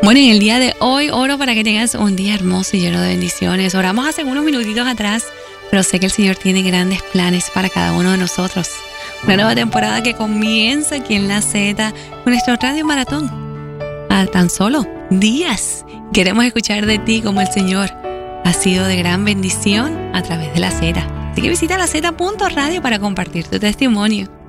Bueno, en el día de hoy oro para que tengas un día hermoso y lleno de bendiciones. Oramos hace unos minutitos atrás, pero sé que el Señor tiene grandes planes para cada uno de nosotros. Una nueva temporada que comienza aquí en La Z con nuestro Radio Maratón. A tan solo días. Queremos escuchar de ti como el Señor ha sido de gran bendición a través de La Z. Así que visita la Z.radio para compartir tu testimonio.